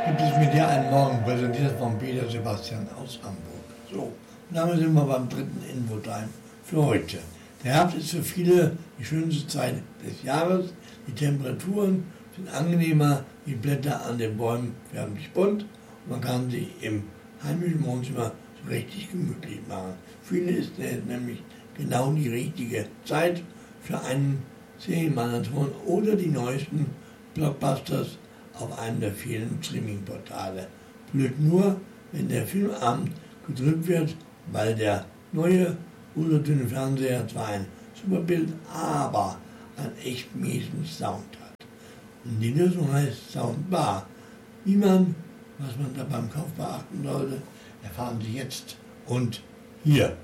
gibt es mit dir einen Morgen, präsentiert von Peter Sebastian aus Hamburg. So, und damit sind wir beim dritten Infotime für heute. Der Herbst ist für viele die schönste Zeit des Jahres. Die Temperaturen sind angenehmer, die Blätter an den Bäumen färben sich bunt und man kann sie im heimischen Wohnzimmer so richtig gemütlich machen. Für viele ist es nämlich genau die richtige Zeit für einen Serienmarathon oder die neuesten Blockbusters auf einem der vielen Streaming-Portale. Blöd nur, wenn der Filmabend gedrückt wird, weil der neue ultradünne Fernseher zwar ein super Bild, aber einen echt miesen Sound hat. Und die Lösung heißt Soundbar. Wie man, was man da beim Kauf beachten sollte, erfahren Sie jetzt und hier.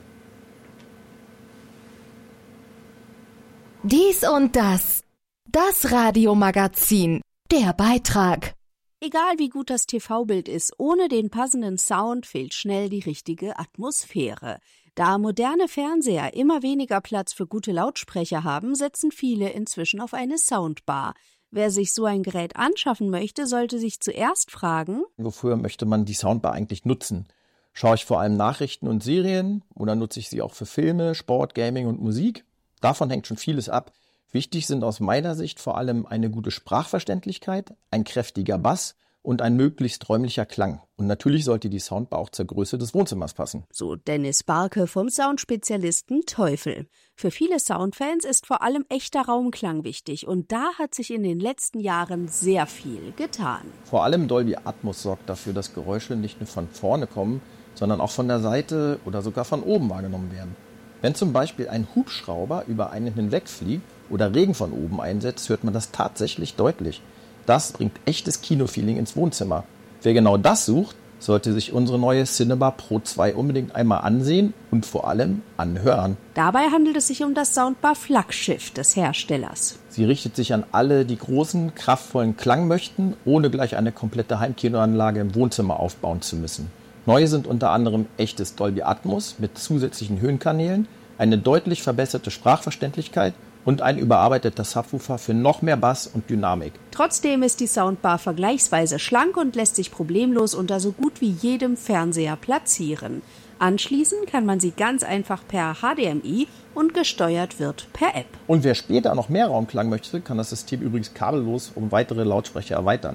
Dies und das. Das Radiomagazin. Der Beitrag. Egal wie gut das TV-Bild ist, ohne den passenden Sound fehlt schnell die richtige Atmosphäre. Da moderne Fernseher immer weniger Platz für gute Lautsprecher haben, setzen viele inzwischen auf eine Soundbar. Wer sich so ein Gerät anschaffen möchte, sollte sich zuerst fragen: Wofür möchte man die Soundbar eigentlich nutzen? Schaue ich vor allem Nachrichten und Serien oder nutze ich sie auch für Filme, Sport, Gaming und Musik? Davon hängt schon vieles ab. Wichtig sind aus meiner Sicht vor allem eine gute Sprachverständlichkeit, ein kräftiger Bass und ein möglichst räumlicher Klang. Und natürlich sollte die Soundbar auch zur Größe des Wohnzimmers passen. So Dennis Barke vom Soundspezialisten Teufel. Für viele Soundfans ist vor allem echter Raumklang wichtig und da hat sich in den letzten Jahren sehr viel getan. Vor allem Dolby Atmos sorgt dafür, dass Geräusche nicht nur von vorne kommen, sondern auch von der Seite oder sogar von oben wahrgenommen werden. Wenn zum Beispiel ein Hubschrauber über einen hinwegfliegt oder Regen von oben einsetzt, hört man das tatsächlich deutlich. Das bringt echtes Kinofeeling ins Wohnzimmer. Wer genau das sucht, sollte sich unsere neue Cinebar Pro 2 unbedingt einmal ansehen und vor allem anhören. Dabei handelt es sich um das Soundbar-Flaggschiff des Herstellers. Sie richtet sich an alle, die großen, kraftvollen Klang möchten, ohne gleich eine komplette Heimkinoanlage im Wohnzimmer aufbauen zu müssen. Neu sind unter anderem echtes Dolby Atmos mit zusätzlichen Höhenkanälen, eine deutlich verbesserte Sprachverständlichkeit und ein überarbeiteter Subwoofer für noch mehr Bass und Dynamik. Trotzdem ist die Soundbar vergleichsweise schlank und lässt sich problemlos unter so gut wie jedem Fernseher platzieren. Anschließen kann man sie ganz einfach per HDMI und gesteuert wird per App. Und wer später noch mehr Raumklang möchte, kann das System übrigens kabellos um weitere Lautsprecher erweitern.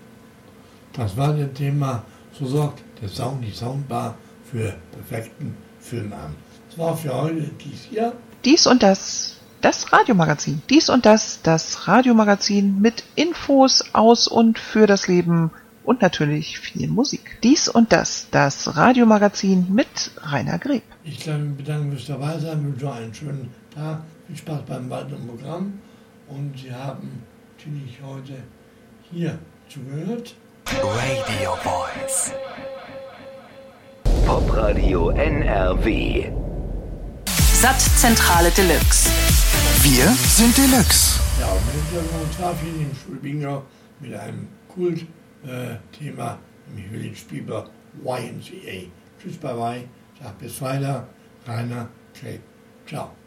Das war das Thema. So sorgt der Sound, die Soundbar für perfekten Filmabend. Das war für heute dies hier. Dies und das, das Radiomagazin. Dies und das Radiomagazin mit Infos aus und für das Leben und natürlich viel Musik. Dies und das Radiomagazin mit Rainer Greb. Ich bedanke mich fürs Dabeisein, wünsche einen schönen Tag, viel Spaß beim weiteren Programm und Sie haben natürlich heute hier zugehört. Radio Voice. Popradio NRW. Sattzentrale Deluxe. Wir sind Deluxe. Ja, und wir sind uns zwar viel im Schulbingo mit einem Kult-Thema, nämlich Village People YMCA. Tschüss, bye bye. Sag bis Freitag. Rainer Greb. Ciao.